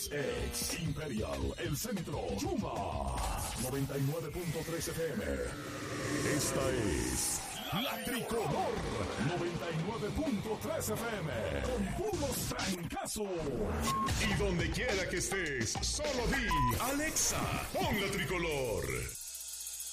Ex Imperial, El Centro, Chuma, 99.3 FM. Esta es La Tricolor, 99.3 FM, con puros trancazos. Y donde quiera que estés, solo di, Alexa, pon La Tricolor.